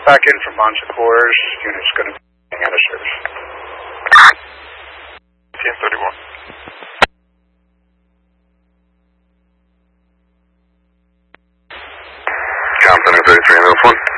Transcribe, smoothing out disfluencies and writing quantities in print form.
back in from Bon Secours. Unit's going to be out of service. TM31. Compton 33 in this one.